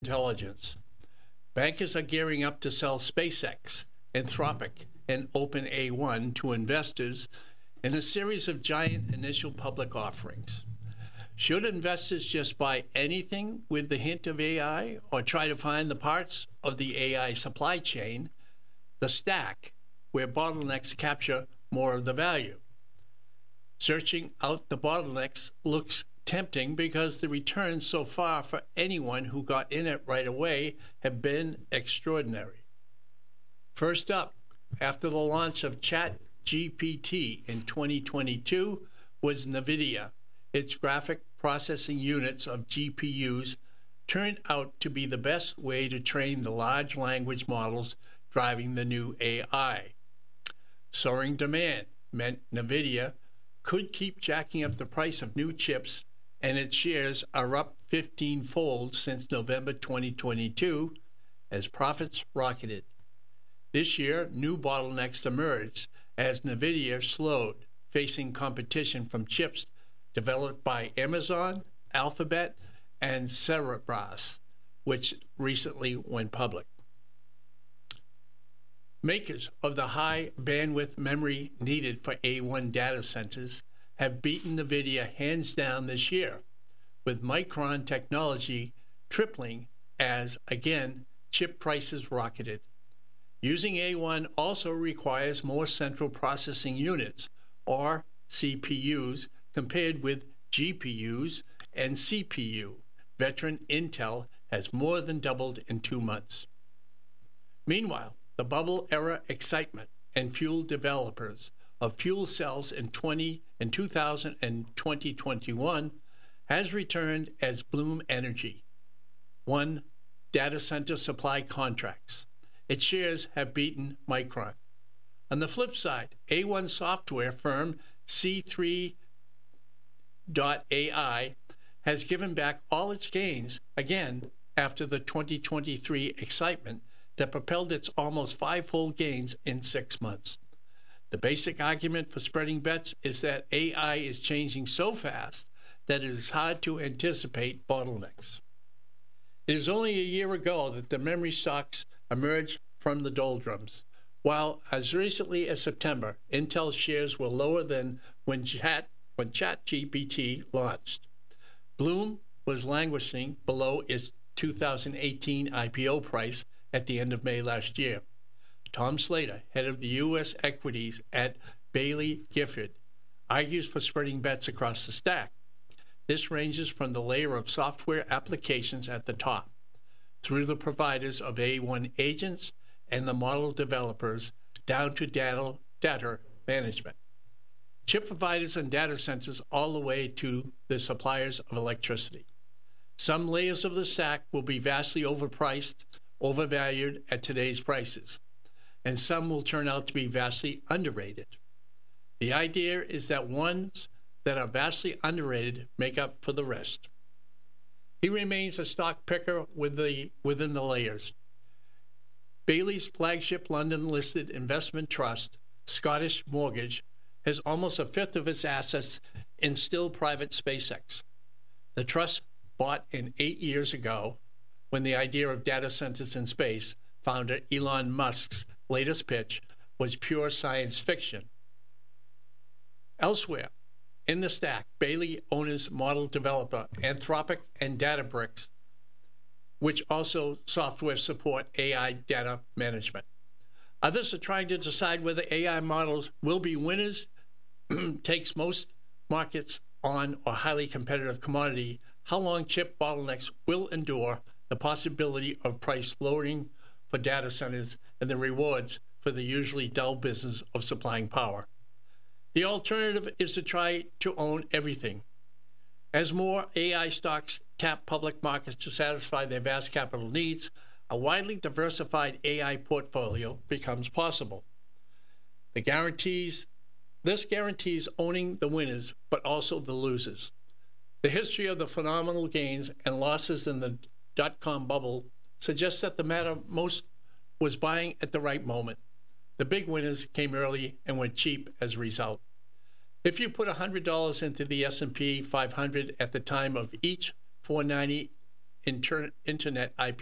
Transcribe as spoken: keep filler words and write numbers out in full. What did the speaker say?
intelligence. Bankers are gearing up to sell SpaceX, Anthropic, and OpenAI to investors in a series of giant initial public offerings. Should investors just buy anything with the hint of A I or try to find the parts of the A I supply chain, the stack, where bottlenecks capture more of the value? Searching out the bottlenecks looks tempting because the returns so far for anyone who got in it right away have been extraordinary. First up, after the launch of ChatGPT in twenty twenty-two, was NVIDIA. Its graphic processing units of G P Us turned out to be the best way to train the large language models driving the new A I. Soaring demand meant NVIDIA could keep jacking up the price of new chips, and its shares are up fifteen-fold since November twenty twenty-two as profits rocketed. This year, new bottlenecks emerged as NVIDIA slowed, facing competition from chips developed by Amazon, Alphabet, and Cerebras, which recently went public. Makers of the high bandwidth memory needed for A one data centers have beaten NVIDIA hands down this year, with Micron Technology tripling as, again, chip prices rocketed. Using A one also requires more central processing units, or C P Us, compared with G P Us and C P U. Veteran Intel has more than doubled in two months. Meanwhile, the bubble-era excitement and fuel developers of fuel cells in, twenty, in two thousand and twenty twenty-one has returned as Bloom Energy won data center supply contracts. Its shares have beaten Micron. On the flip side, A one software firm C three dot A I has given back all its gains again after the twenty twenty-three excitement that propelled its almost five-fold gains in six months. The basic argument for spreading bets is that A I is changing so fast that it is hard to anticipate bottlenecks. It is only a year ago that the memory stocks emerged from the doldrums, while as recently as September, Intel shares were lower than when Chat when ChatGPT launched. Bloom was languishing below its two thousand eighteen I P O price at the end of May last year. Tom Slater, head of the U S equities at Baillie Gifford, argues for spreading bets across the stack. This ranges from the layer of software applications at the top, through the providers of A one agents and the model developers, down to data, data management, chip providers and data centers, all the way to the suppliers of electricity. Some layers of the stack will be vastly overpriced, overvalued at today's prices, and some will turn out to be vastly underrated. The idea is that ones that are vastly underrated make up for the rest. He remains a stock picker with the, within the layers. Baillie's flagship London-listed investment trust, Scottish Mortgage, has almost a fifth of its assets in still private SpaceX. The trust, bought in eight years ago, when the idea of data centers in space, founder Elon Musk's latest pitch, was pure science fiction. Elsewhere in the stack, Baillie owns model developer Anthropic and Databricks, which also software support A I data management. Others are trying to decide whether A I models will be winners, takes most markets on or highly competitive commodity, how long chip bottlenecks will endure, the possibility of price lowering for data centers, and the rewards for the usually dull business of supplying power. The alternative is to try to own everything. As more A I stocks tap public markets to satisfy their vast capital needs, a widely diversified A I portfolio becomes possible. The guarantees, this guarantees owning the winners, but also the losers. The history of the phenomenal gains and losses in the dot-com bubble suggests that the matter most was buying at the right moment. The big winners came early and went cheap as a result. If you put one hundred dollars into the S and P five hundred at the time of each four ninety inter- internet I P